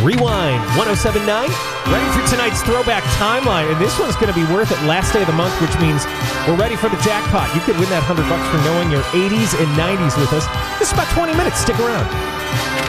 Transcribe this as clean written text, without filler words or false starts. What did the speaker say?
Rewind 1079. Ready for tonight's throwback timeline. And this one's going to be worth it last day of the month, which means we're ready for the jackpot. You could win that $100 for knowing your 80s and 90s with us. This is about 20 minutes. Stick around.